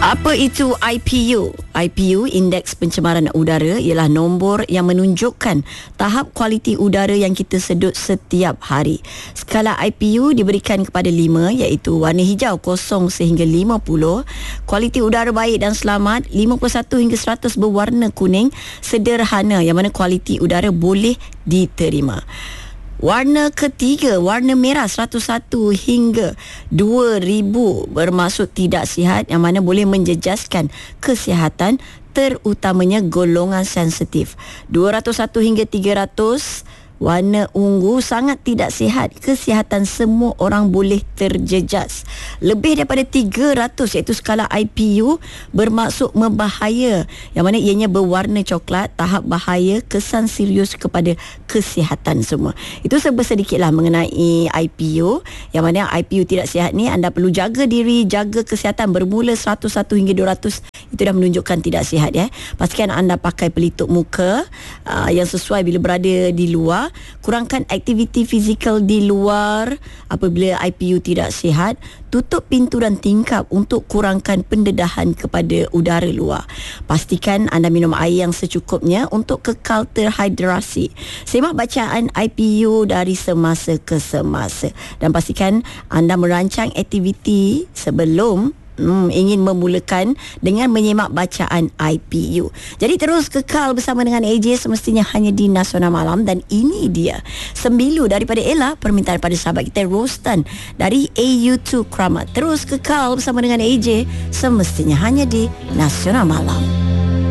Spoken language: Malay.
Apa itu IPU? IPU, Indeks Pencemaran Udara, ialah nombor yang menunjukkan tahap kualiti udara yang kita sedut setiap hari. Skala IPU diberikan kepada 5, iaitu warna hijau 0 sehingga 50, kualiti udara baik dan selamat 51 hingga 100, berwarna kuning sederhana, yang mana kualiti udara boleh diterima. Warna ketiga, warna merah 101 hingga 2000, bermaksud tidak sihat, yang mana boleh menjejaskan kesihatan, terutamanya golongan sensitif. 201 hingga 300, warna ungu sangat tidak sihat, kesihatan semua orang boleh terjejas. Lebih daripada 300, iaitu skala IPU, bermaksud membahaya, yang mana ianya berwarna coklat, tahap bahaya, kesan serius kepada kesihatan semua. Itu sedikitlah mengenai IPU, yang mana IPU tidak sihat ni anda perlu jaga diri, jaga kesihatan. Bermula 101 hingga 200, itu dah menunjukkan tidak sihat ya. Pastikan anda pakai pelitup muka yang sesuai bila berada di luar. Kurangkan aktiviti fizikal di luar apabila IPU tidak sihat. Tutup pintu dan tingkap untuk kurangkan pendedahan kepada udara luar. Pastikan anda minum air yang secukupnya untuk kekal terhidrasi. Semak bacaan IPU dari semasa ke semasa, dan pastikan anda merancang aktiviti sebelum ingin memulakan dengan menyimak bacaan IPU. Jadi terus kekal bersama dengan AJ, semestinya hanya di Nasional Malam. Dan ini dia sembilu daripada Ella, permintaan pada sahabat kita Rostan dari AU2 Kramat. Terus kekal bersama dengan AJ, semestinya hanya di Nasional Malam.